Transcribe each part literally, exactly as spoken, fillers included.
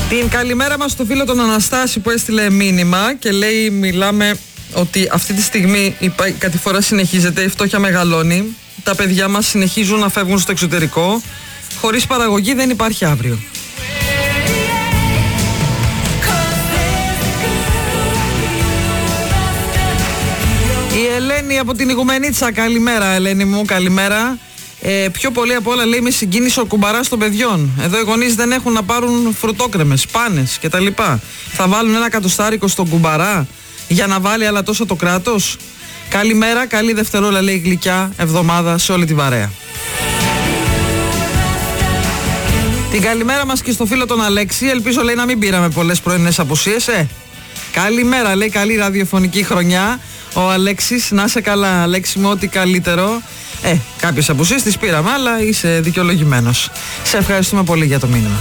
Την καλημέρα μας στο φίλο τον Αναστάση που έστειλε μήνυμα και λέει: μιλάμε ότι αυτή τη στιγμή η κατηφορά συνεχίζεται, η φτώχεια μεγαλώνει, τα παιδιά μας συνεχίζουν να φεύγουν στο εξωτερικό, χωρίς παραγωγή δεν υπάρχει αύριο. Η Ελένη από την Ιγουμενίτσα, καλημέρα Ελένη μου, καλημέρα. Ε, πιο πολύ απ' όλα λέει με συγκίνησε ο κουμπαράς των παιδιών. Εδώ οι γονείς δεν έχουν να πάρουν φρουτόκρεμες, πάνες κτλ. Θα βάλουν ένα κατοστάρικο στον κουμπαρά για να βάλει άλλα τόσο το κράτος. Καλημέρα, καλή Δευτερόλα λέει γλυκιά εβδομάδα σε όλη την παρέα. Την καλημέρα μας και στο φίλο τον Αλέξη. Ελπίζω λέει να μην πήραμε πολλές πρωινές απουσίες. Ε. Καλημέρα λέει, καλή ραδιοφωνική χρονιά. Ο Αλέξης, να είσαι καλά Αλέξη μου, ό,τι καλύτερο. Ε, κάποιες απουσίες τις πήραμε, αλλά είσαι δικαιολογημένος. Σε ευχαριστούμε πολύ για το μήνυμα.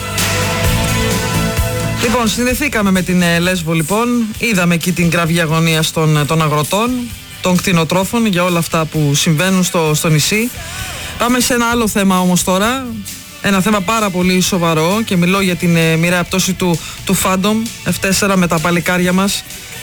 Λοιπόν, συνδεθήκαμε με την ε, Λέσβο λοιπόν. Είδαμε εκεί την κραυγή αγωνίας των, των αγροτών, των κτηνοτρόφων για όλα αυτά που συμβαίνουν στο, στο νησί. Πάμε σε ένα άλλο θέμα όμως τώρα. Ένα θέμα πάρα πολύ σοβαρό και μιλώ για την ε, μοιραία πτώση του, του Phantom εφ τέσσερα με τα παλικάρια μας.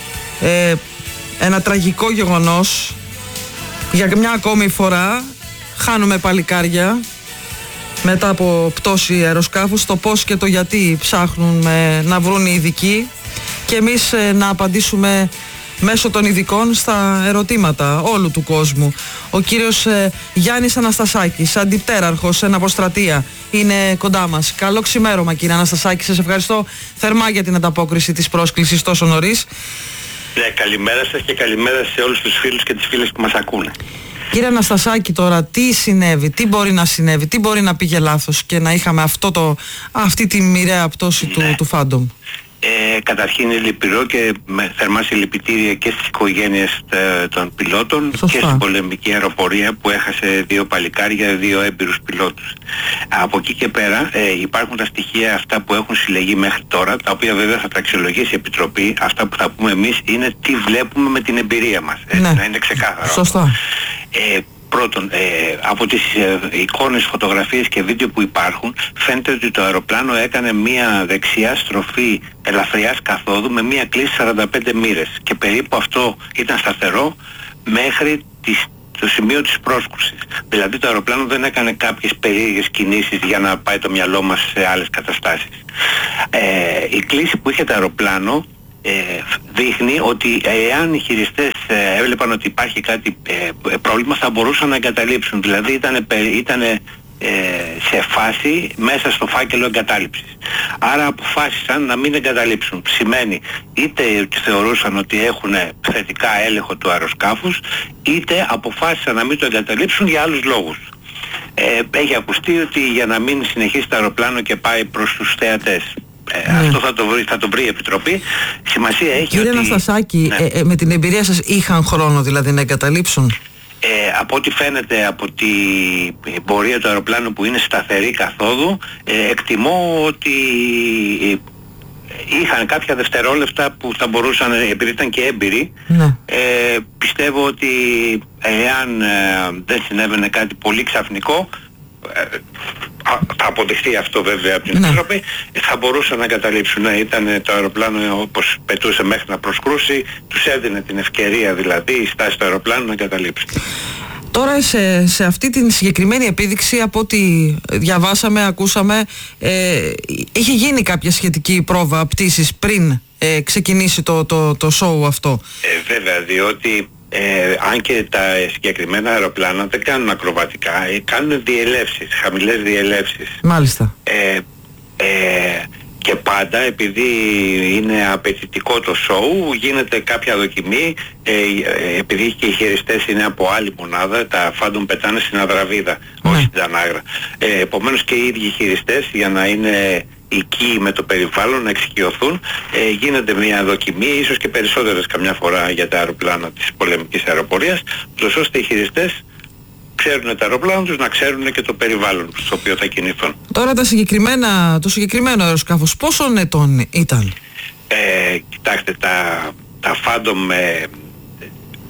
Ε, ένα τραγικό γεγονός. Για μια ακόμη φορά χάνουμε παλικάρια μετά από πτώση αεροσκάφους. Το πώς και το γιατί ψάχνουν να βρουν οι ειδικοί και εμείς ε, να απαντήσουμε μέσω των ειδικών στα ερωτήματα όλου του κόσμου. Ο κύριος ε, Γιάννης Αναστασάκης, αντιπτέραρχος εν αποστρατεία, είναι κοντά μας. Καλό ξημέρωμα κύριε Αναστασάκη, σας ευχαριστώ θερμά για την ανταπόκριση της πρόσκλησης τόσο νωρίς. Ναι, καλημέρα σας και καλημέρα σε όλους τους φίλους και τις φίλες που μας ακούνε. Κύριε Αναστασάκη, τώρα τι συνέβη, τι μπορεί να συνέβη, τι μπορεί να πήγε λάθος και να είχαμε αυτό το, αυτή τη μοιραία πτώση ναι. του, του Phantom. Ε, καταρχήν είναι λυπηρό και με θερμά συλληπιτήρια και στις οικογένειες τε, των πιλότων. Σωστά. Και στην πολεμική αεροπορία που έχασε δύο παλικάρια, δύο έμπειρους πιλότους. Από εκεί και πέρα ε, υπάρχουν τα στοιχεία αυτά που έχουν συλλεγεί μέχρι τώρα, τα οποία βέβαια θα τα αξιολογήσει η Επιτροπή. Αυτά που θα πούμε εμείς είναι τι βλέπουμε με την εμπειρία μας. Ε, ναι. Να είναι ξεκάθαρο. Σωστά. Ε, Πρώτον, ε, από τις ε, εικόνες, φωτογραφίες και βίντεο που υπάρχουν φαίνεται ότι το αεροπλάνο έκανε μία δεξιά στροφή ελαφριάς καθόδου με μία κλίση σαράντα πέντε μοίρες και περίπου αυτό ήταν σταθερό μέχρι τις, το σημείο της πρόσκρουσης. Δηλαδή το αεροπλάνο δεν έκανε κάποιες περίεργες κινήσεις για να πάει το μυαλό μας σε άλλες καταστάσεις. Ε, η κλίση που είχε το αεροπλάνο Ε, δείχνει ότι εάν οι χειριστές ε, έβλεπαν ότι υπάρχει κάτι ε, πρόβλημα θα μπορούσαν να εγκαταλείψουν. Δηλαδή ήταν ήτανε, ε, σε φάση μέσα στο φάκελο εγκατάλειψης. Άρα αποφάσισαν να μην εγκαταλείψουν. Σημαίνει είτε ότι θεωρούσαν ότι έχουν θετικά έλεγχο του αεροσκάφους, είτε αποφάσισαν να μην το εγκαταλείψουν για άλλους λόγους. Ε, έχει ακουστεί ότι για να μην συνεχίσει το αεροπλάνο και πάει προς τους θεατές. Ε, ναι. Αυτό θα το, βρει, θα το βρει η Επιτροπή. Σημασία έχει. Κύριε ότι... Αναστασάκη, ναι. ε, ε, με την εμπειρία σας είχαν χρόνο δηλαδή να εγκαταλείψουν? Ε, από ό,τι φαίνεται από την πορεία του αεροπλάνου που είναι σταθερή καθόδου, ε, εκτιμώ ότι είχαν κάποια δευτερόλεπτα που θα μπορούσαν, επειδή ήταν και έμπειροι, ναι. ε, πιστεύω ότι εάν ε, δεν συνέβαινε κάτι πολύ ξαφνικό, ε, θα αποδειχθεί αυτό βέβαια από την ναι. Επιτροπή, θα μπορούσαν να εγκαταλείψουν. Ναι, ήταν το αεροπλάνο όπως πετούσε μέχρι να προσκρούσει, τους έδινε την ευκαιρία δηλαδή η στάση του αεροπλάνου να εγκαταλείψουν. Τώρα σε, σε αυτή την συγκεκριμένη επίδειξη, από ό,τι διαβάσαμε, ακούσαμε, ε, είχε γίνει κάποια σχετική πρόβα πτήσης πριν ε, ξεκινήσει το, το, το show αυτό? Ε, βέβαια, διότι Ε, αν και τα συγκεκριμένα αεροπλάνα δεν κάνουν ακροβατικά, ε, κάνουν διελεύσεις, χαμηλές διελεύσεις. Μάλιστα. Ε, ε, και πάντα επειδή είναι απαιτητικό το show γίνεται κάποια δοκιμή, ε, ε, επειδή και οι χειριστές είναι από άλλη μονάδα, τα Phantom πετάνε στην Αδραβίδα, ναι. όχι στην Τανάγρα. Ε, επομένως και οι ίδιοι χειριστές για να είναι εκεί με το περιβάλλον, να εξοικειωθούν, ε, γίνεται μια δοκιμή, ίσως και περισσότερες καμιά φορά για τα αεροπλάνα της πολεμικής αεροπορίας, τόσο ώστε οι χειριστές ξέρουν τα αεροπλάνα τους, να ξέρουν και το περιβάλλον στο οποίο θα κινηθούν. Τώρα τα συγκεκριμένα, το συγκεκριμένο αεροσκάφος πόσων ετών ήταν? Ε, κοιτάξτε, τα, τα Phantom ε,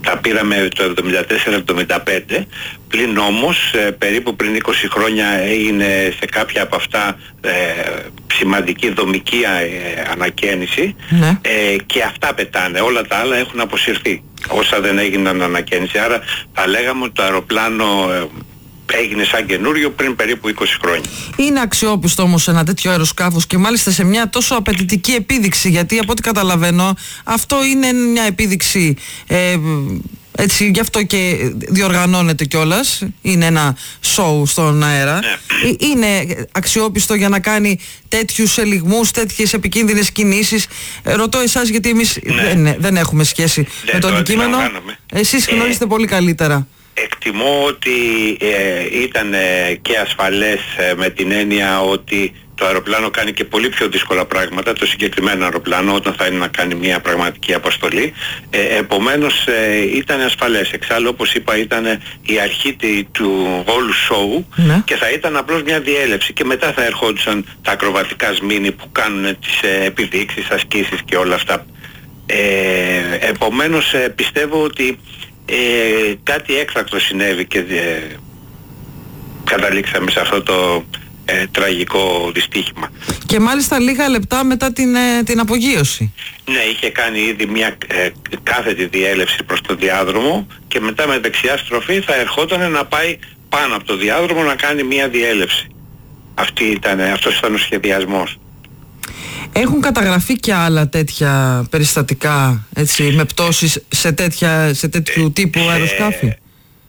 τα πήραμε το εβδομήντα τέσσερα εβδομήντα πέντε, πλην όμως ε, περίπου πριν είκοσι χρόνια έγινε σε κάποια από αυτά ε, σημαντική δομική ε, ανακαίνιση, ναι. ε, και αυτά πετάνε, όλα τα άλλα έχουν αποσυρθεί όσα δεν έγιναν ανακαίνιση, άρα θα λέγαμε ότι το αεροπλάνο ε, έγινε σαν καινούριο πριν περίπου είκοσι χρόνια. Είναι αξιόπιστο όμως ένα τέτοιο αεροσκάφος και μάλιστα σε μια τόσο απαιτητική επίδειξη, γιατί από ό,τι καταλαβαίνω αυτό είναι μια επίδειξη, ε, έτσι γι' αυτό και διοργανώνεται κιόλας, είναι ένα σοου στον αέρα. Ναι. Είναι αξιόπιστο για να κάνει τέτοιους ελιγμούς, τέτοιες επικίνδυνες κινήσεις? Ρωτώ εσάς γιατί εμείς ναι. δεν, δεν έχουμε σχέση ναι, με το αντικείμενο. Εσείς γνωρίζετε ε... πολύ καλύτερα. Εκτιμώ ότι ε, ήταν ε, και ασφαλές ε, με την έννοια ότι το αεροπλάνο κάνει και πολύ πιο δύσκολα πράγματα, το συγκεκριμένο αεροπλάνο, όταν θα είναι να κάνει μια πραγματική αποστολή. Ε, επομένως ε, ήταν ασφαλές. Εξάλλου, όπως είπα, ήταν η αρχή του όλου σοου, ναι. και θα ήταν απλώς μια διέλευση και μετά θα ερχόντουσαν τα ακροβατικά σμήνη που κάνουν τις ε, επιδείξεις, ασκήσεις και όλα αυτά. Ε, επομένως ε, πιστεύω ότι Ε, κάτι έκτακτο συνέβη και ε, καταλήξαμε σε αυτό το ε, τραγικό δυστύχημα. Και μάλιστα λίγα λεπτά μετά την, ε, την απογείωση. Ναι, είχε κάνει ήδη μια ε, κάθετη διέλευση προς το διάδρομο και μετά με δεξιά στροφή θα ερχόταν να πάει πάνω από το διάδρομο να κάνει μια διέλευση. Αυτή ήταν, αυτός ήταν ο σχεδιασμός. Έχουν καταγραφεί και άλλα τέτοια περιστατικά, έτσι, με πτώσεις σε, τέτοια, σε τέτοιου τύπου αεροσκάφη? Ε,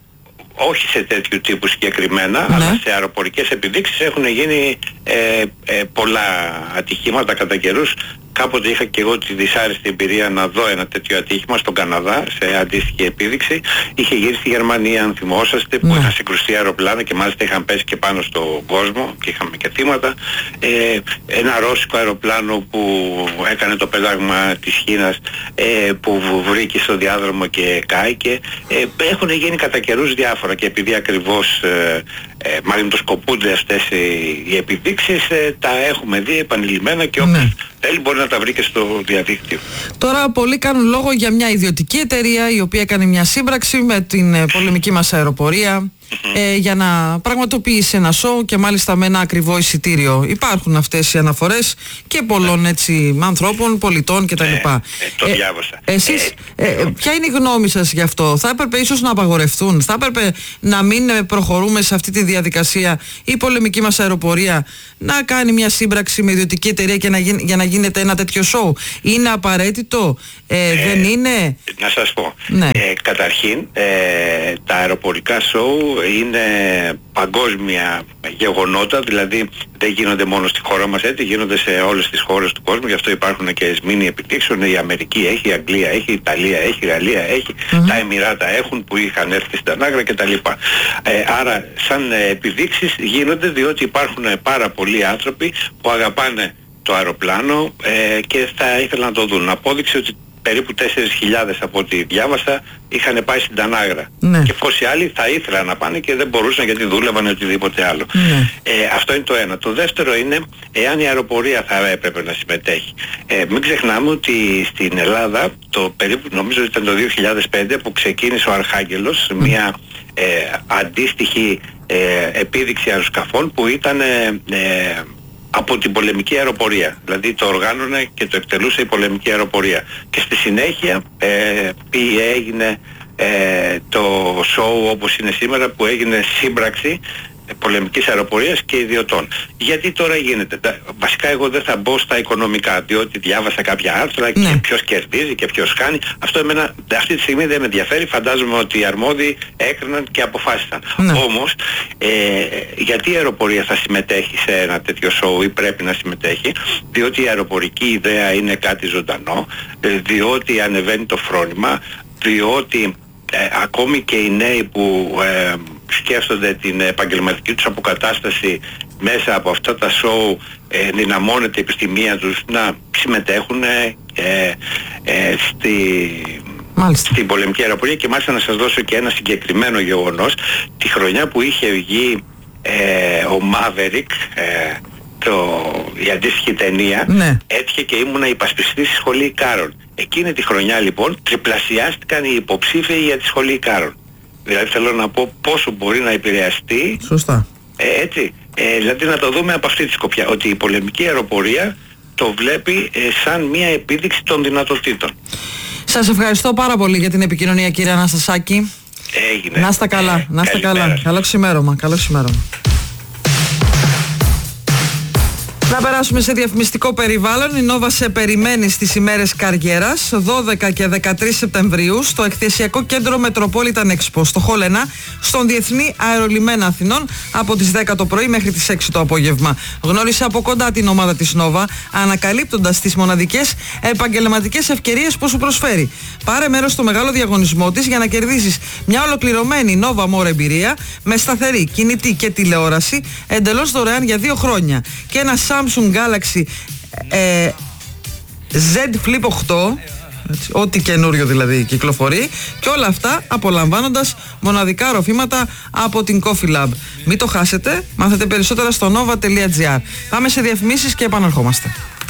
όχι σε τέτοιου τύπου συγκεκριμένα, ναι. αλλά σε αεροπορικές επιδείξεις έχουν γίνει ε, ε, πολλά ατυχήματα κατά καιρούς. Κάποτε είχα και εγώ τη δυσάρεστη εμπειρία να δω ένα τέτοιο ατύχημα στον Καναδά, σε αντίστοιχη επίδειξη. Είχε γύρει στη Γερμανία, αν θυμόσαστε, που ναι. είχαν συγκρουστεί αεροπλάνα και μάλιστα είχαν πέσει και πάνω στον κόσμο και είχαμε και θύματα. Ε, ένα ρώσικο αεροπλάνο που έκανε το πέταγμα της Κίνας, ε, που βρήκε στο διάδρομο και κάηκε. Ε, έχουν γίνει κατά καιρούς διάφορα και επειδή ακριβώς ε, ε, μαγνητοσκοπούνται αυτές οι, οι επιδείξεις, ε, τα έχουμε δει επανειλημμένα και όποιος ναι. θέλει μπορεί να τα βρει και στο διαδίκτυο. Τώρα πολλοί κάνουν λόγο για μια ιδιωτική εταιρεία η οποία έκανε μια σύμπραξη με την πολεμική μας αεροπορία mm-hmm. ε, για να πραγματοποιήσει ένα σοου και μάλιστα με ένα ακριβό εισιτήριο. Υπάρχουν αυτές οι αναφορές και πολλών έτσι ανθρώπων, πολιτών κτλ. Ναι, ε, το διάβασα. Ε, εσείς, ε, ε, ποια είναι η γνώμη σας γι' αυτό? Θα έπρεπε ίσως να απαγορευτούν? Θα έπρεπε να μην προχωρούμε σε αυτή τη διαδικασία η πολεμική μας αεροπορία να κάνει μια σύμπραξη με ιδιωτική εταιρεία και να γι, για να γίνεται ένα τέτοιο σοου? Είναι απαραίτητο? Ε, ε, δεν είναι? Να σας πω. Ναι. Ε, καταρχήν, ε, τα αεροπορικά σοου είναι παγκόσμια γεγονότα, δηλαδή δεν γίνονται μόνο στη χώρα μας, έτσι γίνονται σε όλες τις χώρες του κόσμου, γι' αυτό υπάρχουν και σμήνοι επιδείξεων. Η Αμερική έχει, η Αγγλία έχει, η Ιταλία έχει, η Γαλλία έχει, mm-hmm. τα Εμιράτα έχουν που είχαν έρθει στην Ανάγκρα κτλ. Ε, άρα σαν επιδείξεις γίνονται διότι υπάρχουν πάρα πολλοί άνθρωποι που αγαπάνε το αεροπλάνο ε, και θα ήθελαν να το δουν. Απόδειξε ότι περίπου τέσσερις χιλιάδες από ό,τι διάβασα είχαν πάει στην Τανάγρα. Ναι. Και πόσοι άλλοι θα ήθελαν να πάνε και δεν μπορούσαν γιατί δούλευαν οτιδήποτε άλλο. Ναι. Ε, αυτό είναι το ένα. Το δεύτερο είναι εάν η αεροπορία θα έπρεπε να συμμετέχει. Ε, μην ξεχνάμε ότι στην Ελλάδα το περίπου νομίζω ήταν το δύο χιλιάδες πέντε που ξεκίνησε ο Αρχάγγελος, mm. μια ε, αντίστοιχη ε, επίδειξη αεροσκαφών που ήταν ε, ε, από την πολεμική αεροπορία. Δηλαδή το οργάνωνε και το εκτελούσε η πολεμική αεροπορία. Και στη συνέχεια ε, έγινε ε, το σοου όπως είναι σήμερα, που έγινε σύμπραξη πολεμικής αεροπορίας και ιδιωτών. Γιατί τώρα γίνεται? Βασικά εγώ δεν θα μπω στα οικονομικά, διότι διάβασα κάποια άρθρα και ναι. ποιος κερδίζει και ποιος κάνει. Αυτό εμένα αυτή τη στιγμή δεν με ενδιαφέρει. Φαντάζομαι ότι οι αρμόδιοι έκριναν και αποφάσισαν. Ναι. Όμως, ε, γιατί η αεροπορία θα συμμετέχει σε ένα τέτοιο σοου ή πρέπει να συμμετέχει? Διότι η αεροπορική ιδέα είναι κάτι ζωντανό, διότι ανεβαίνει το φρόνημα, διότι ε, ακόμη και οι νέοι που ε, σκέφτονται την επαγγελματική τους αποκατάσταση μέσα από αυτά τα σοου, ε, δυναμώνεται η επιστημία τους να συμμετέχουν ε, ε, στη, στην πολεμική αεροπορία. Και μάλιστα να σας δώσω και ένα συγκεκριμένο γεγονός. Τη χρονιά που είχε βγει ε, ο Maverick, ε, το, η αντίστοιχη ταινία, ναι. έτυχε και ήμουνα υπασπιστής στη σχολή Κάρολ. Εκείνη τη χρονιά λοιπόν τριπλασιάστηκαν οι υποψήφοι για τη σχολή Ικάρων. Δηλαδή θέλω να πω πόσο μπορεί να επηρεαστεί. Σωστά. Ε, έτσι. Ε, δηλαδή να το δούμε από αυτή τη σκοπιά. Ότι η πολεμική αεροπορία το βλέπει ε, σαν μια επίδειξη των δυνατοτήτων. Σας ευχαριστώ πάρα πολύ για την επικοινωνία, κύριε Αναστασάκη. Έγινε. Να είστε καλά. Ε, να είστε καλά. Καλό ξημέρωμα. Καλό ξημέρωμα. Να περάσουμε σε διαφημιστικό περιβάλλον. Η Νόβα σε περιμένει στις ημέρες καριέρας δώδεκα και δεκατρείς Σεπτεμβρίου στο εκθεσιακό κέντρο Metropolitan Expo στο Χόλενα, στον Διεθνή Αερολιμένα Αθηνών, από τις δέκα το πρωί μέχρι τις έξι το απόγευμα. Γνώρισε από κοντά την ομάδα της Νόβα, ανακαλύπτοντας τις μοναδικές επαγγελματικές ευκαιρίες που σου προσφέρει. Πάρε μέρος στο μεγάλο διαγωνισμό της για να κερδίσεις μια ολοκληρωμένη Nova More εμπειρία με σταθερή, κινητή και τηλεόραση εντελώς δωρεάν για δύο χρόνια και ένα Samsung Galaxy ε, Z Flip οκτώ, έτσι, ό,τι καινούριο δηλαδή κυκλοφορεί, και όλα αυτά απολαμβάνοντας μοναδικά ροφήματα από την Coffee Lab. Μην το χάσετε, μάθετε περισσότερα στο nova τελεία gr. Πάμε σε διαφημίσεις και επαναρχόμαστε.